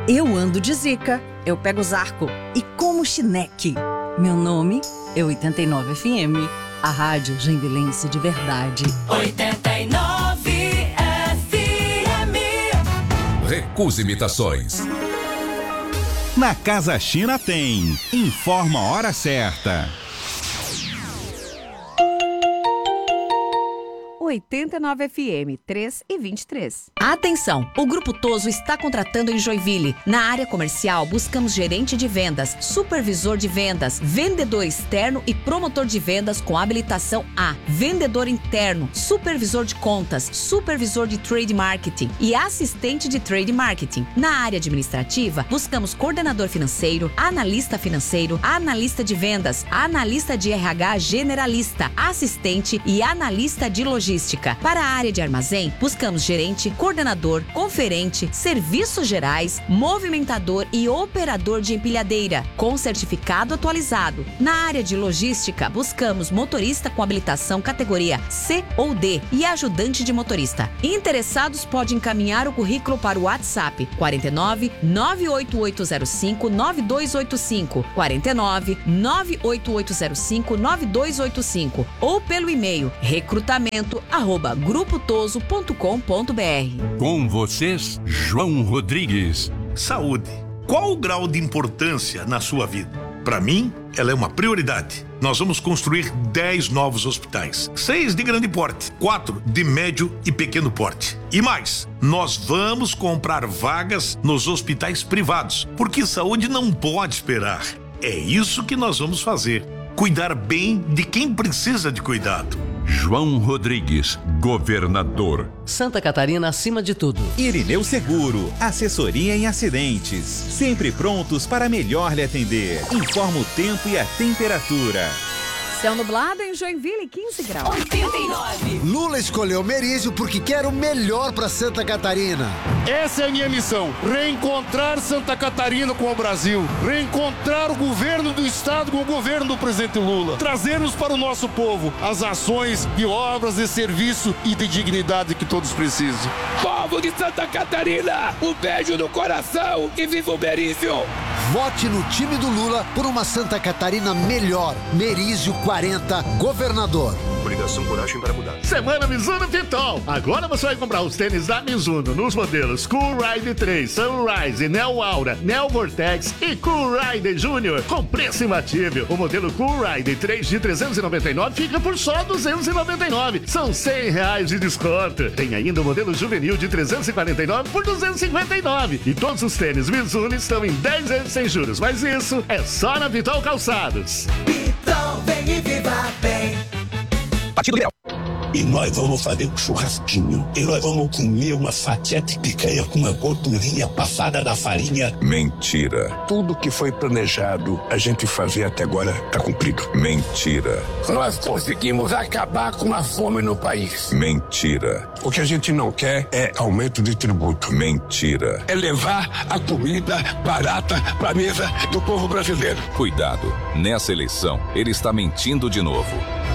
Eu ando de Zica, eu pego Zarco e como chineque. Meu nome é 89 FM, a rádio joinvilense de verdade. 89 FM. Recuse imitações. Na Casa China tem. Informa a hora certa. 89 FM, 3h23. Atenção! O Grupo Toso está contratando em Joinville. Na área comercial, buscamos gerente de vendas, supervisor de vendas, vendedor externo e promotor de vendas com habilitação A, vendedor interno, supervisor de contas, supervisor de trade marketing e assistente de trade marketing. Na área administrativa, buscamos coordenador financeiro, analista de vendas, analista de RH generalista, assistente e analista de logística. Para a área de armazém, buscamos gerente, coordenador, conferente, serviços gerais, movimentador e operador de empilhadeira, com certificado atualizado. Na área de logística, buscamos motorista com habilitação categoria C ou D e ajudante de motorista. Interessados podem encaminhar o currículo para o WhatsApp 49 98805 9285, 49 98805 9285 ou pelo e-mail recrutamento@grupotoso.com.br. Com vocês, João Rodrigues. Saúde. Qual o grau de importância na sua vida? Para mim, ela é uma prioridade. Nós vamos construir 10 novos hospitais, 6 de grande porte, 4 de médio e pequeno porte. E mais, nós vamos comprar vagas nos hospitais privados, porque saúde não pode esperar. É isso que nós vamos fazer. Cuidar bem de quem precisa de cuidado. João Rodrigues, governador. Santa Catarina acima de tudo. Irineu Seguro, assessoria em acidentes. Sempre prontos para melhor lhe atender. Informa o tempo e a temperatura. Céu nublado em Joinville, 15 graus. 89. Lula escolheu Merizio porque quer o melhor para Santa Catarina. Essa é a minha missão, reencontrar Santa Catarina com o Brasil, reencontrar o governo do estado com o governo do presidente Lula, trazermos para o nosso povo as ações de obras, de serviço e de dignidade que todos precisam. Povo de Santa Catarina, um beijo no coração e viva o Merizio! Vote no time do Lula por uma Santa Catarina melhor. Merizio 40, governador. Obrigação, coragem para mudar. Semana Mizuno Pitol. Agora você vai comprar os tênis da Mizuno nos modelos Cool Ride 3, Sunrise, Neo Aura, Neo Vortex e Cool Ride Júnior com preço imbatível. O modelo Cool Ride 3 de 399 fica por só 299. São R$100 de desconto. Tem ainda o modelo juvenil de 349 por 259. E todos os tênis Mizuno estão em 10 vezes sem juros. Mas isso é só na Pitol Calçados. Pitol, vem e viva bem. Partido Liberal. E nós vamos fazer um churrasquinho. E nós vamos comer uma fatia de picanha com uma gordurinha passada da farinha. Mentira. Tudo que foi planejado a gente fazer até agora tá cumprido. Mentira. Nós conseguimos acabar com a fome no país. Mentira. O que a gente não quer é aumento de tributo. Mentira. É levar a comida barata pra mesa do povo brasileiro. Cuidado. Nessa eleição, ele está mentindo de novo.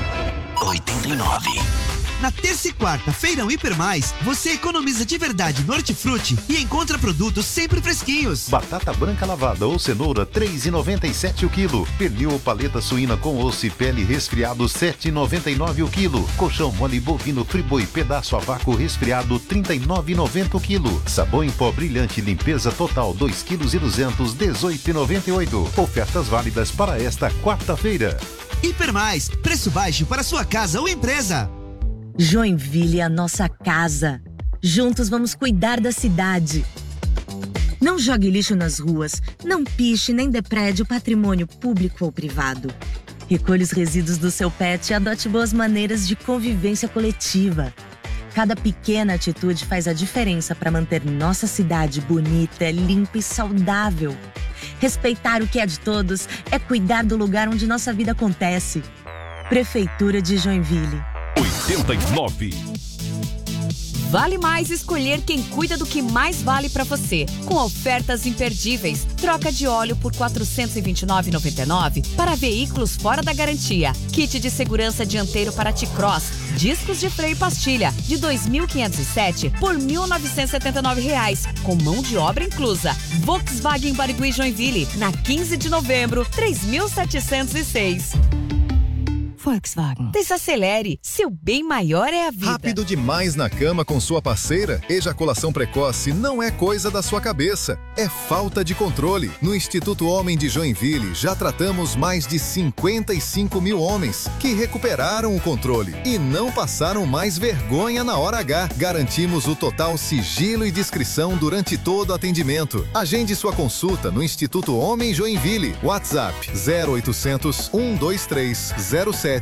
89. Na terça e quarta, Feirão Hiper Mais, você economiza de verdade no Hortifruti e encontra produtos sempre fresquinhos. Batata branca lavada ou cenoura, R$3,97 o quilo. Pernil ou paleta suína com osso e pele resfriado, R$7,99 o quilo. Colchão mole bovino Friboi pedaço a vácuo resfriado, R$39,90 o quilo. Sabão em pó brilhante limpeza total, 2,2 kg, R$18,98. Ofertas válidas para esta quarta-feira. Hiper Mais, preço baixo para sua casa ou empresa. Joinville é a nossa casa. Juntos vamos cuidar da cidade. Não jogue lixo nas ruas, não piche nem deprede o patrimônio público ou privado. Recolha os resíduos do seu pet e adote boas maneiras de convivência coletiva. Cada pequena atitude faz a diferença para manter nossa cidade bonita, limpa e saudável. Respeitar o que é de todos é cuidar do lugar onde nossa vida acontece. Prefeitura de Joinville. 89. Vale mais escolher quem cuida do que mais vale para você. Com ofertas imperdíveis. Troca de óleo por R$ 429,99 para veículos fora da garantia. Kit de segurança dianteiro para T-Cross. Discos de freio pastilha de R$ 2.507 por R$ 1.979, com mão de obra inclusa. Volkswagen Barigui Joinville, na 15 de novembro, 3.706. Volkswagen. Desacelere, seu bem maior é a vida. Rápido demais na cama com sua parceira? Ejaculação precoce não é coisa da sua cabeça, é falta de controle. No Instituto Homem de Joinville já tratamos mais de 55 mil homens que recuperaram o controle e não passaram mais vergonha na hora H. Garantimos o total sigilo e discrição durante todo o atendimento. Agende sua consulta no Instituto Homem Joinville. WhatsApp 0800 123 0777.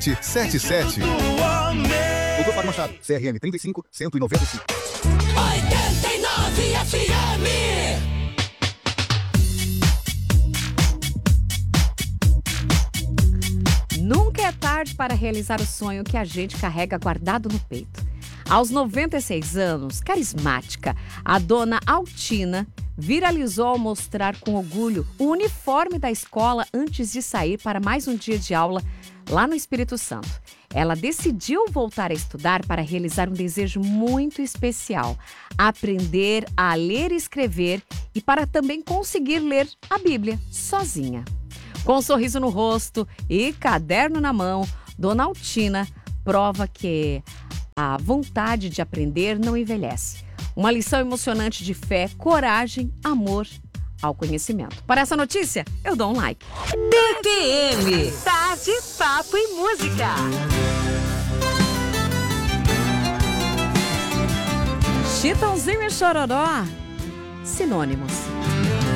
Doutor Fábio Machado, CRM 35 195. 89 FM. Nunca é tarde para realizar o sonho que a gente carrega guardado no peito. Aos 96 anos, carismática, a dona Altina viralizou ao mostrar com orgulho o uniforme da escola antes de sair para mais um dia de aula lá no Espírito Santo. Ela decidiu voltar a estudar para realizar um desejo muito especial: aprender a ler e escrever e para também conseguir ler a Bíblia sozinha. Com um sorriso no rosto e caderno na mão, Dona Altina prova que a vontade de aprender não envelhece. Uma lição emocionante de fé, coragem, amor ao conhecimento. Para essa notícia, eu dou um like. TPM. Tarde, papo e música. Chitãozinho e Chororó, sinônimos.